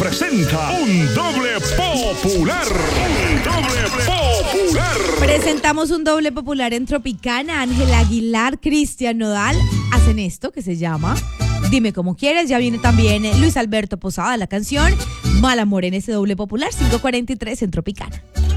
presenta un doble popular. Un doble popular. Presentamos un doble popular en Tropicana. Ángela Aguilar, Cristian Nodal hacen esto que se llama Dime Cómo Quieres. Ya viene también Luis Alberto Posada, la canción Mal Amor en ese doble popular. 5:43 en Tropicana.